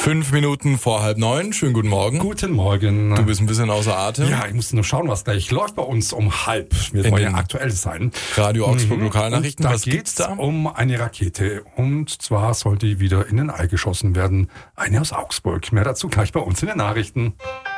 5 Minuten vor 8:30. Schönen guten Morgen. Guten Morgen. Du bist ein bisschen außer Atem. Ja, ich musste nur schauen, was gleich läuft bei uns um 12:30. Wir wollen ja aktuell sein. Radio Augsburg Lokalnachrichten. Da Was gibt's da? Um eine Rakete. Und zwar soll die wieder in den All geschossen werden. Eine aus Augsburg. Mehr dazu gleich bei uns in den Nachrichten.